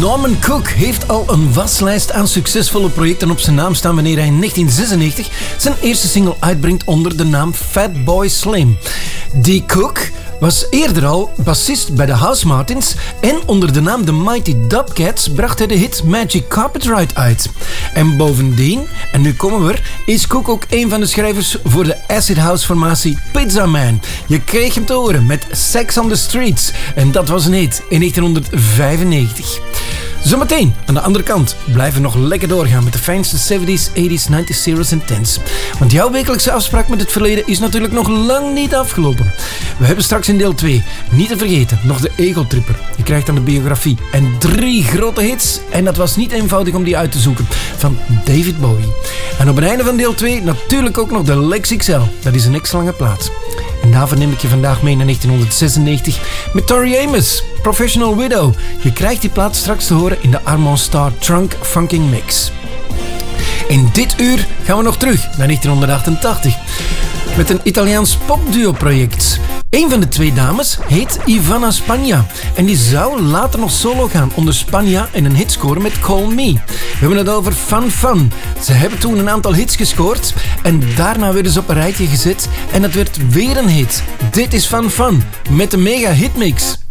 Norman Cook heeft al een waslijst aan succesvolle projecten op zijn naam staan wanneer hij in 1996 zijn eerste single uitbrengt onder de naam Fatboy Slim. Die Cook was eerder al bassist bij de House Martins en onder de naam The Mighty Dubcats bracht hij de hit Magic Carpet Ride uit. En bovendien, en nu komen we er, is Cook ook een van de schrijvers voor de acid house formatie Pizza Man. Je kreeg hem te horen met Sex on the Streets en dat was een hit in 1995. Zometeen, aan de andere kant, blijven we nog lekker doorgaan met de fijnste 70s, 80s, 90s, zeros en tens. Want jouw wekelijkse afspraak met het verleden is natuurlijk nog lang niet afgelopen. We hebben straks in deel 2, niet te vergeten, nog de Ego Tripper. Je krijgt dan de biografie en 3 grote hits. En dat was niet eenvoudig om die uit te zoeken, van David Bowie. En op het einde van deel 2 natuurlijk ook nog de Lex XL. Dat is een x-lange plaat. En daarvoor neem ik je vandaag mee naar 1996 met Tori Amos, Professional Widow. Je krijgt die plaat straks te horen in de Armand Starr Trunk Funking Mix. In dit uur gaan we nog terug naar 1988 met een Italiaans popduo-project. Een van de 2 dames heet Ivana Spagna en die zou later nog solo gaan onder Spagna en een hit scoren met Call Me. We hebben het over Fun Fun. Ze hebben toen een aantal hits gescoord en daarna werden ze op een rijtje gezet en het werd weer een hit. Dit is Fun Fun met de mega hitmix.